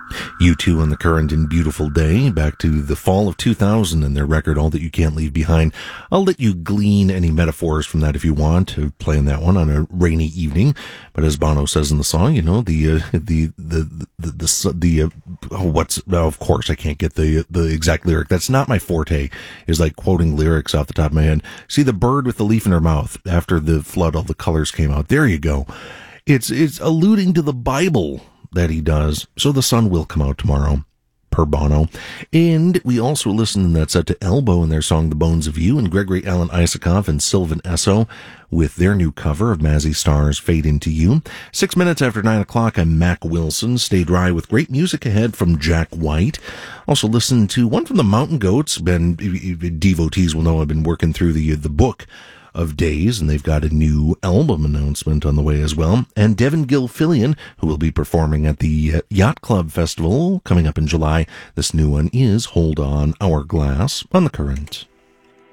U2 on The Current and Beautiful Day, back to the fall of 2000 and their record All That You Can't Leave Behind. I'll let you glean any metaphors from that if you want to playing that one on a rainy evening. But as Bono says in the song, you know, of course I can't get the exact lyric. That's not my forte, is like quoting lyrics off the top of my head. See the bird with the leaf in her mouth. After the flood, all the colors came out. There you go. It's alluding to the Bible that he does. So the sun will come out tomorrow, per Bono. And we also listened in that set to Elbow and their song The Bones of You, and Gregory Alan Isakov and Sylvan Esso with their new cover of Mazzy Star's Fade Into You. 6 minutes after 9 o'clock, I'm Mac Wilson. Stay dry with great music ahead from Jack White. Also listen to one from the Mountain Goats. Devotees will know I've been working through the book of Days, and they've got a new album announcement on the way as well. And Devin Gilfillian, who will be performing at the Yacht Club Festival coming up in July. This new one is Hold On, Hourglass on The Current.